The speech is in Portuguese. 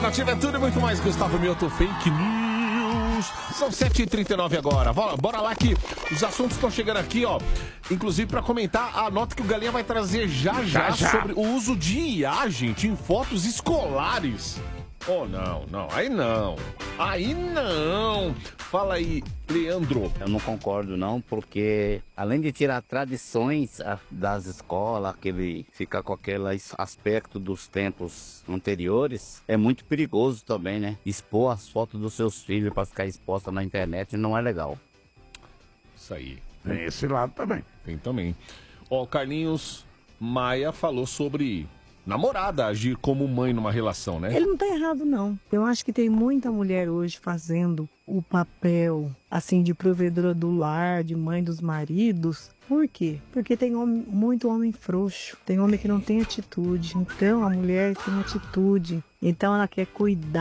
Alternativa é tudo e muito mais. Gustavo Mioto, fake news. São 7h39 agora. Bora lá que os assuntos estão chegando aqui, ó. Inclusive para comentar a nota que o Galinha vai trazer já sobre o uso de IA, gente, em fotos escolares. Oh, não. Aí não. Fala aí, Leandro. Eu não concordo não, porque além de tirar tradições das escolas, fica com aquele aspecto dos tempos anteriores, é muito perigoso também, né? Expor as fotos dos seus filhos para ficar exposta na internet não é legal. Isso aí. Tem esse lado também. Tem também. Ó, o Carlinhos Maia falou sobre namorada agir como mãe numa relação, né? Ele não tá errado, não. Eu acho que tem muita mulher hoje fazendo o papel, assim, de provedora do lar, de mãe dos maridos. Por quê? Porque tem muito homem frouxo, tem homem que não tem atitude. Então, a mulher tem atitude. Então, ela quer cuidar